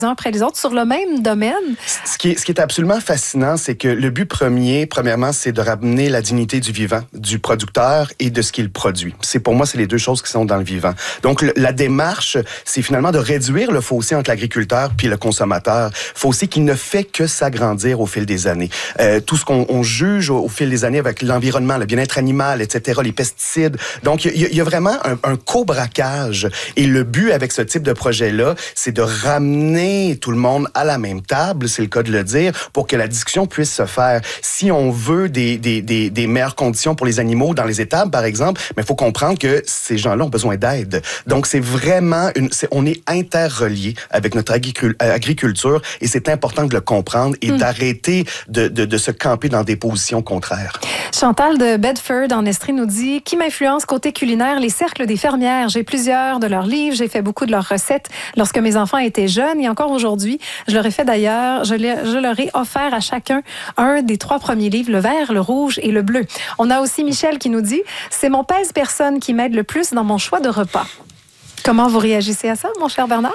après les autres sur le même domaine. Ce qui est absolument fascinant, c'est que le but premièrement, c'est de ramener la dignité du vivant, du producteur et de ce qu'il produit. Pour moi, c'est les deux choses qui sont dans le vivant. Donc, la démarche, c'est finalement de réduire le fossé entre l'agriculteur puis le consommateur. Fossé qui ne fait que s'agrandir au fil des années. Tout ce qu'on juge au fil des années avec l'environnement, le bien-être animal, etc., les pesticides. Donc, il y a vraiment un co-braquage. Et le but avec ce type de projet-là, c'est de ramener tout le monde à la même table, c'est le cas de le dire, pour que la discussion puisse se faire. Si on veut des meilleures conditions pour les animaux dans les étables, par exemple, mais il faut comprendre que ces gens-là ont besoin d'aide. Donc, c'est vraiment on est interreliés avec notre agriculture et c'est important de le comprendre et d'arrêter de se camper dans des positions contraires. Chantal de Bedford en Estrie nous dit « Qui m'influence côté culinaire? Les cercles des fermières. J'ai plusieurs de leurs livres, j'ai fait beaucoup de leurs recettes lorsque mes enfants étaient jeunes et encore aujourd'hui. Je leur ai fait d'ailleurs, je leur ai offert à chacun un des 3 premiers livres, le vert, le rouge et le bleu. » On a aussi Michel qui nous dit « C'est mon pèse-personne qui m'aide le plus dans mon choix de repas. » Comment vous réagissez à ça, mon cher Bernard?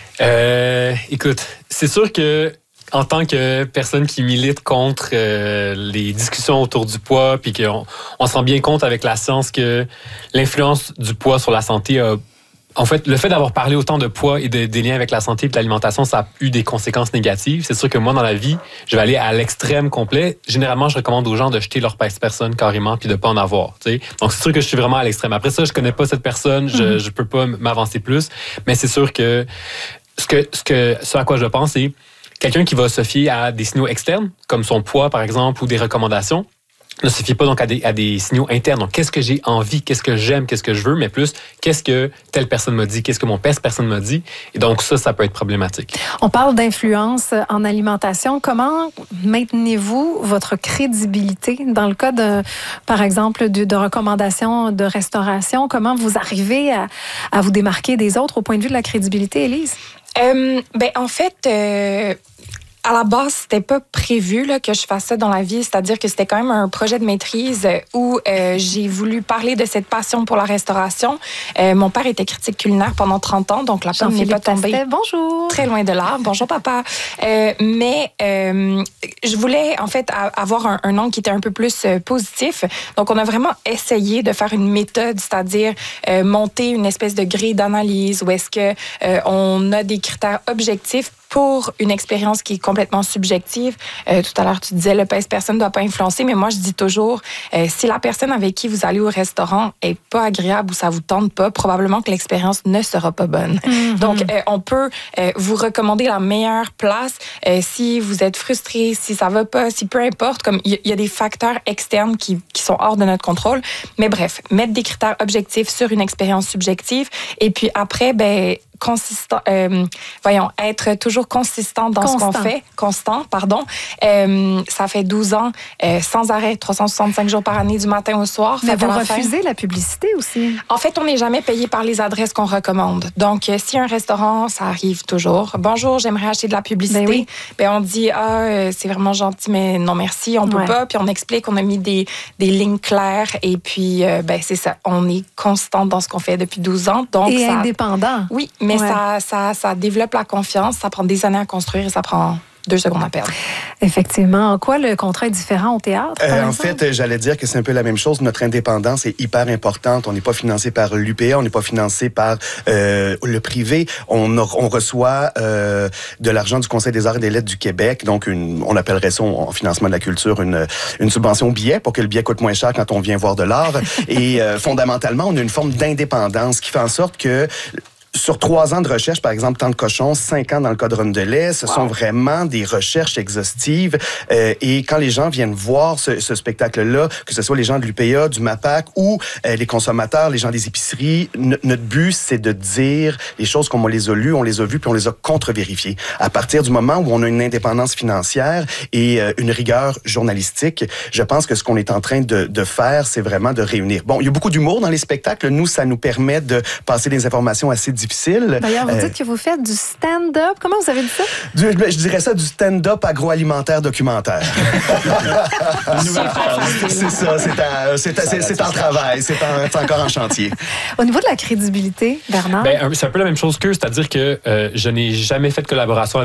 Écoute, c'est sûr que en tant que personne qui milite contre les discussions autour du poids, puis qu'on se rend bien compte avec la science que l'influence du poids sur la santé a... En fait, le fait d'avoir parlé autant de poids et des liens avec la santé et de l'alimentation, ça a eu des conséquences négatives. C'est sûr que moi, dans la vie, je vais aller à l'extrême complet. Généralement, je recommande aux gens de jeter leur pèse-personne carrément puis de pas en avoir. T'sais. Donc, c'est sûr que je suis vraiment à l'extrême. Après ça, je connais pas cette personne, je peux pas m'avancer plus. Mais c'est sûr que ce à quoi je pense, c'est quelqu'un qui va se fier à des signaux externes, comme son poids, par exemple, ou des recommandations, ne se fie pas donc à des signaux internes. Donc, qu'est-ce que j'ai envie, qu'est-ce que j'aime, qu'est-ce que je veux, mais plus, qu'est-ce que telle personne m'a dit, qu'est-ce que mon pèse-personne m'a dit. Et donc, ça peut être problématique. On parle d'influence en alimentation. Comment maintenez-vous votre crédibilité dans le cas, par exemple, de recommandations de restauration? Comment vous arrivez à vous démarquer des autres au point de vue de la crédibilité, Élise? En fait... À la base, c'était pas prévu là, que je fasse ça dans la vie, c'est-à-dire que c'était quand même un projet de maîtrise où j'ai voulu parler de cette passion pour la restauration. Mon père était critique culinaire pendant 30 ans, donc la pomme n'est pas tombée. Bonjour. Très loin de là. Bonjour papa. Mais je voulais en fait avoir un angle qui était un peu plus positif. Donc on a vraiment essayé de faire une méthode, c'est-à-dire monter une espèce de grille d'analyse où est-ce que on a des critères objectifs pour une expérience qui est complètement subjective. Tout à l'heure, tu disais, le pèse-personne ne doit pas influencer, mais moi, je dis toujours, si la personne avec qui vous allez au restaurant est pas agréable ou ça vous tente pas, probablement que l'expérience ne sera pas bonne. Mm-hmm. Donc, on peut vous recommander la meilleure place si vous êtes frustré, si ça va pas, si peu importe, comme il y a des facteurs externes qui sont hors de notre contrôle. Mais bref, mettre des critères objectifs sur une expérience subjective et puis après, être toujours consistant dans ce qu'on fait. Ça fait 12 ans, sans arrêt, 365 jours par année, du matin au soir. Mais vous refusez la publicité aussi? En fait, on n'est jamais payé par les adresses qu'on recommande. Donc, si un restaurant, ça arrive toujours. Bonjour, j'aimerais acheter de la publicité. On dit, c'est vraiment gentil, mais non merci, on peut pas. Puis on explique, on a mis des lignes claires. Et puis, c'est ça. On est constant dans ce qu'on fait depuis 12 ans. Donc, et indépendant. Oui, mais ça développe la confiance, ça prend des années à construire et ça prend 2 secondes à perdre. Effectivement. En quoi le contrat est différent au théâtre? En fait, j'allais dire que c'est un peu la même chose. Notre indépendance est hyper importante. On n'est pas financé par l'UPA, on n'est pas financé par le privé. On reçoit de l'argent du Conseil des arts et des lettres du Québec. Donc, on appellerait ça en financement de la culture une subvention billet pour que le billet coûte moins cher quand on vient voir de l'art. Et fondamentalement, on a une forme d'indépendance qui fait en sorte que sur 3 ans de recherche, par exemple, Temps de cochon, 5 ans dans le cas de Rondelet, ce sont vraiment des recherches exhaustives. Et quand les gens viennent voir ce spectacle-là, que ce soit les gens de l'UPA, du MAPAC ou les consommateurs, les gens des épiceries, notre but, c'est de dire les choses comme on les a lues, on les a vues, puis on les a contre-vérifiées. À partir du moment où on a une indépendance financière et une rigueur journalistique, je pense que ce qu'on est en train de faire, c'est vraiment de réunir. Bon, il y a beaucoup d'humour dans les spectacles. Nous, ça nous permet de passer des informations assez diverses difficile. D'ailleurs, vous dites que vous faites du stand-up. Comment vous avez dit ça? Je dirais ça du stand-up agroalimentaire documentaire. C'est ça, c'est en travail, c'est encore en chantier. Au niveau de la crédibilité, Bernard? C'est un peu la même chose qu'eux, c'est-à-dire que je n'ai jamais fait de collaboration